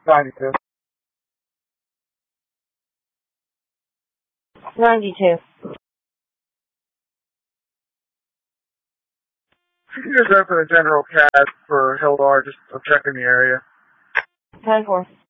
92. 92. You can just open a general CAD for Hildar, just checking the area. 10-4.